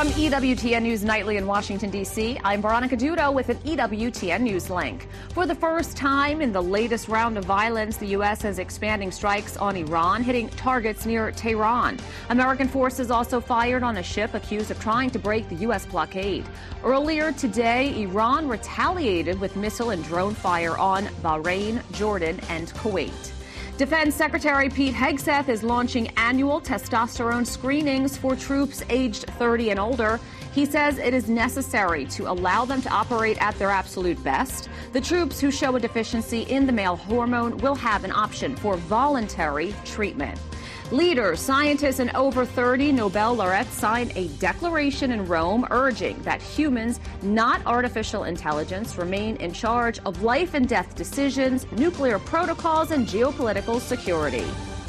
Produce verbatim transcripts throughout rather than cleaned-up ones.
From E W T N News Nightly in Washington, D C, I'm Veronica Dudo with an E W T N News link. For the first time in the latest round of violence, the U S is expanding strikes on Iran, hitting targets near Tehran. American forces also fired on a ship accused of trying to break the U S blockade. Earlier today, Iran retaliated with missile and drone fire on Bahrain, Jordan, and Kuwait. Defense Secretary Pete Hegseth is launching annual testosterone screenings for troops aged thirty and older. He says it is necessary to allow them to operate at their absolute best. The troops who show a deficiency in the male hormone will have an option for voluntary treatment. Leaders, scientists, and over thirty Nobel laureates signed a declaration in Rome urging that humans, not artificial intelligence, remain in charge of life and death decisions, nuclear protocols, and geopolitical security.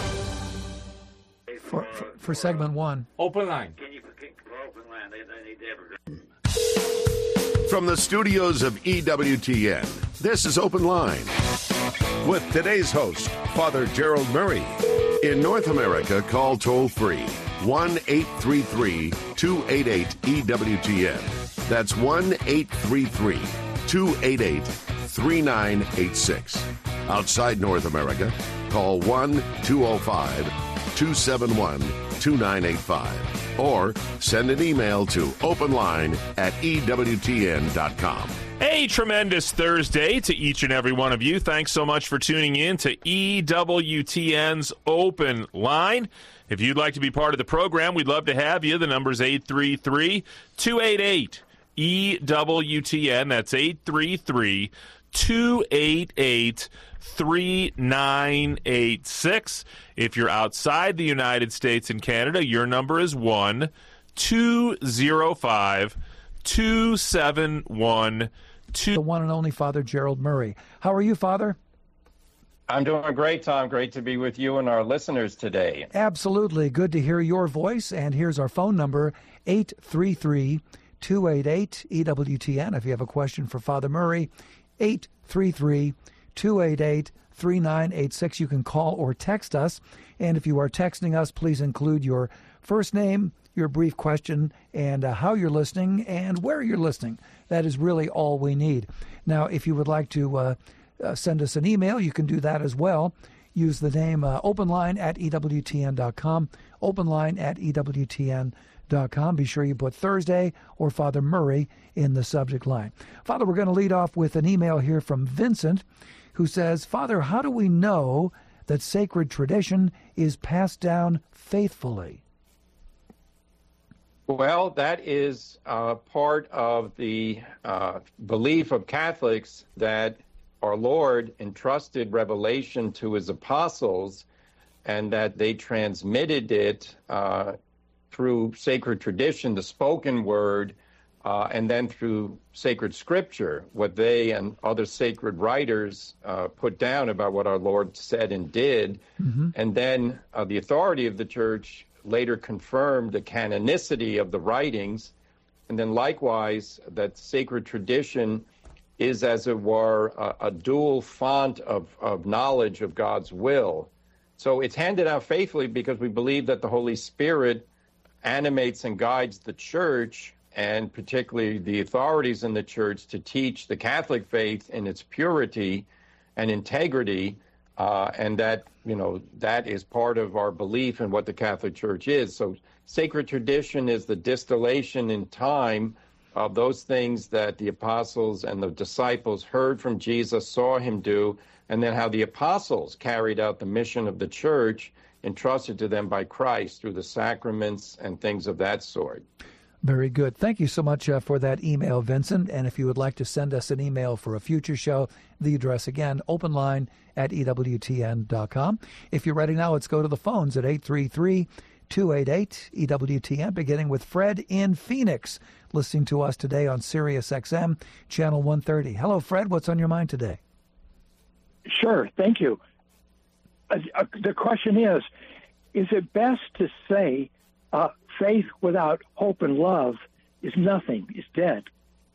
For, for, for segment one. Open line. From the studios of E W T N, this is Open Line with today's host, Father Gerald Murray. In North America, call toll-free one eight three three, two eight eight, E W T N. That's one eight three three, two eight eight, three nine eight six. Outside North America, call one two oh five, two seven one, two nine eight five or send an email to openline at E W T N dot com. A tremendous Thursday to each and every one of you. Thanks so much for tuning in to E W T N's Open Line. If you'd like to be part of the program, we'd love to have you. The number's eight three three, two eight eight, E W T N. That's eight three three, two eight eight, three nine eight six. If you're outside the United States and Canada, your number is one two zero five, two seven one two. The one and only Father Gerald Murray. How are you, Father? I'm doing great, Tom. Great to be with you and our listeners today. Absolutely. Good to hear your voice. And here's our phone number, eight three three, two eight eight, E W T N. If you have a question for Father Murray, eight three three, two eight eight, three nine eight six. You can call or text us. And if you are texting us, please include your first name, your brief question, and uh, how you're listening and where you're listening. That is really all we need. Now, if you would like to uh, uh, send us an email, you can do that as well. Use the name uh, openline at E W T N dot com, openline at E W T N dot com. Be sure you put Thursday or Father Murray in the subject line. Father, we're going to lead off with an email here from Vincent, who says, Father, how do we know that sacred tradition is passed down faithfully? Well, that is uh, part of the uh, belief of Catholics that our Lord entrusted revelation to his apostles and that they transmitted it uh, through sacred tradition, the spoken word, uh, and then through sacred scripture, what they and other sacred writers uh, put down about what our Lord said and did. Mm-hmm. And then uh, the authority of the church later confirmed the canonicity of the writings, and then likewise that sacred tradition is, as it were, a, a dual font of, of knowledge of God's will. So it's handed out faithfully because we believe that the Holy Spirit animates and guides the church, and particularly the authorities in the church, to teach the Catholic faith in its purity and integrity. Uh, and that, you know, that is part of our belief in what the Catholic Church is. So sacred tradition is the distillation in time of those things that the apostles and the disciples heard from Jesus, saw him do, and then how the apostles carried out the mission of the church entrusted to them by Christ through the sacraments and things of that sort. Very good. Thank you so much uh, for that email, Vincent. And if you would like to send us an email for a future show, the address again, openline at E W T N dot com. If you're ready now, let's go to the phones at eight three three, two eight eight, E W T N, beginning with Fred in Phoenix, listening to us today on Sirius X M, Channel one thirty. Hello, Fred. What's on your mind today? Sure. Thank you. Uh, uh, the question is, is it best to say uh, faith without hope and love is nothing, is dead?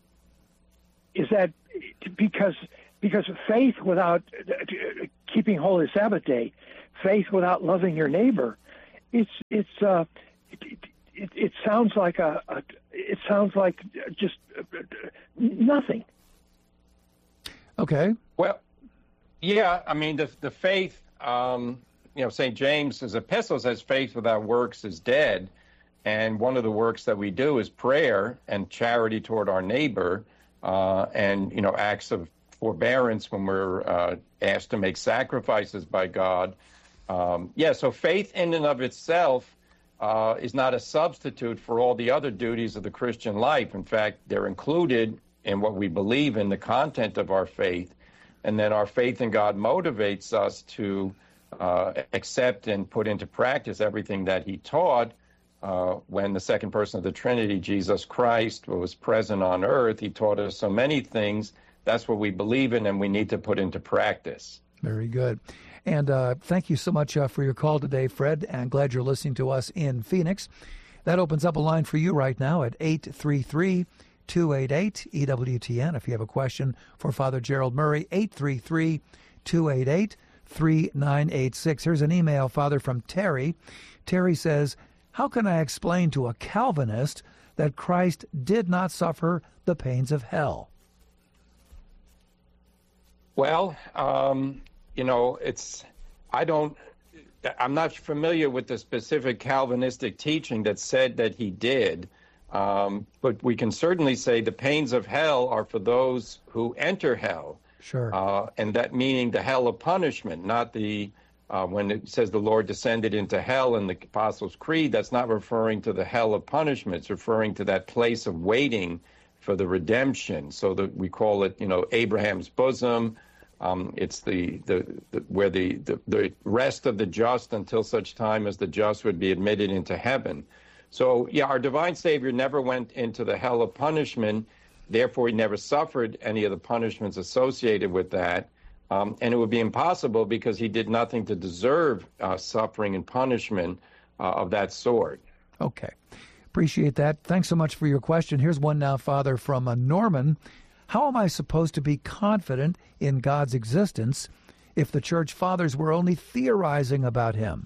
Is that because because faith without uh, keeping Holy Sabbath Day, faith without loving your neighbor, it's it's uh, it, it, it sounds like a, a sounds like just nothing. Okay. Well, yeah, I mean, the, the faith, um, you know, Saint James's epistle says faith without works is dead. And one of the works that we do is prayer and charity toward our neighbor, uh, and, you know, acts of forbearance when we're uh, asked to make sacrifices by God. Um, yeah, so faith in and of itself uh, is not a substitute for all the other duties of the Christian life. In fact, they're included in what we believe in, the content of our faith. And then our faith in God motivates us to uh, accept and put into practice everything that he taught. Uh, when the second person of the Trinity, Jesus Christ, was present on earth, he taught us so many things. That's what we believe in, and we need to put into practice. Very good. And uh, thank you so much uh, for your call today, Fred. I'm glad you're listening to us in Phoenix. That opens up a line for you right now at eight three three, two eight eight, E W T N. If you have a question for Father Gerald Murray, eight three three, two eight eight, three nine eight six. Here's an email, Father, from Terry. Terry says, how can I explain to a Calvinist that Christ did not suffer the pains of hell? Well, um, you know, it's, I don't, I'm not familiar with the specific Calvinistic teaching that said that he did, um, but we can certainly say the pains of hell are for those who enter hell. Sure. Uh, and that meaning the hell of punishment, not the, uh, when it says the Lord descended into hell in the Apostles' Creed, that's not referring to the hell of punishment. It's referring to that place of waiting for the redemption. So that we call it, you know, Abraham's bosom. Um, it's the, the, the where the, the, the rest of the just until such time as the just would be admitted into heaven. So, yeah, our divine Savior never went into the hell of punishment. Therefore, he never suffered any of the punishments associated with that. Um, and it would be impossible because he did nothing to deserve uh, suffering and punishment uh, of that sort. Okay. Appreciate that. Thanks so much for your question. Here's one now, Father, from uh, Norman. How am I supposed to be confident in God's existence if the church fathers were only theorizing about him?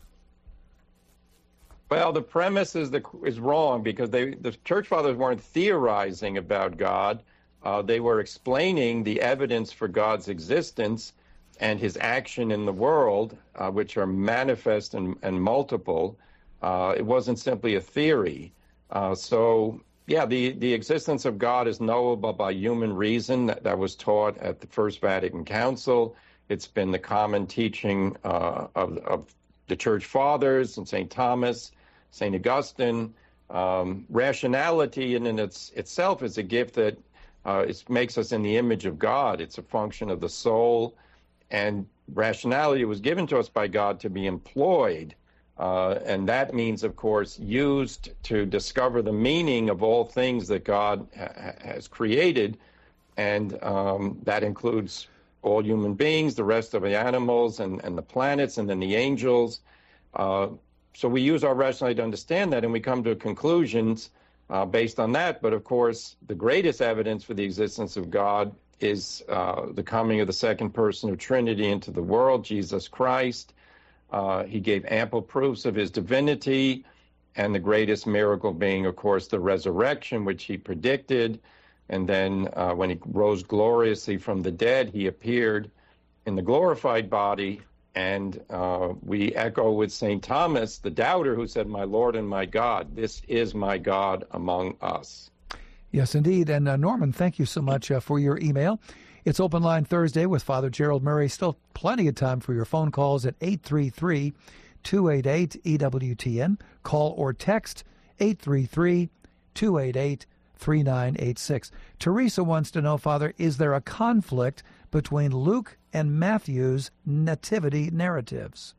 Well, the premise is, the, is wrong because they, the church fathers weren't theorizing about God. Uh, they were explaining the evidence for God's existence and his action in the world, uh, which are manifest and, and multiple. Uh, it wasn't simply a theory. Uh, so, yeah, the, the existence of God is knowable by human reason. That, that was taught at the First Vatican Council. It's been the common teaching uh, of, of the church fathers and Saint Thomas, Saint Augustine. Um, rationality in, in its, itself is a gift that uh, it makes us in the image of God. It's a function of the soul. And rationality was given to us by God to be employed. Uh, and that means, of course, used to discover the meaning of all things that God ha- has created. And um, that includes all human beings, the rest of the animals, and, and the planets, and then the angels. Uh, so we use our rationality to understand that, and we come to conclusions uh, based on that. But, of course, the greatest evidence for the existence of God is uh, the coming of the second person of Trinity into the world, Jesus Christ. Uh, he gave ample proofs of his divinity, and the greatest miracle being, of course, the resurrection, which he predicted. And then uh, when he rose gloriously from the dead, he appeared in the glorified body. And uh, we echo with Saint Thomas, the doubter, who said, "My Lord and my God, this is my God among us." Yes, indeed. And uh, Norman, thank you so much uh, for your email. It's Open Line Thursday with Father Gerald Murray. Still plenty of time for your phone calls at eight three three, two eight eight, E W T N. Call or text eight three three, two eight eight, three nine eight six. Teresa wants to know, Father, is there a conflict between Luke and Matthew's nativity narratives?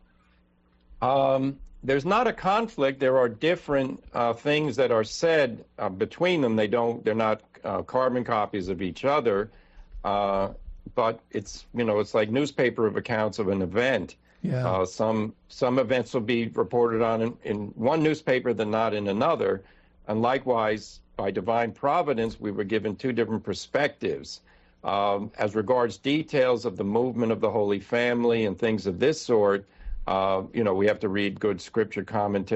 Um, there's not a conflict. There are different uh, things that are said uh, between them. They don't. They're not uh, carbon copies of each other. Uh, but it's, you know, it's like newspaper of accounts of an event. Yeah. Uh, some some events will be reported on in, in one newspaper than not in another. And likewise, by divine providence, we were given two different perspectives. Um, as regards details of the movement of the Holy Family and things of this sort, uh, you know, we have to read good scripture commentary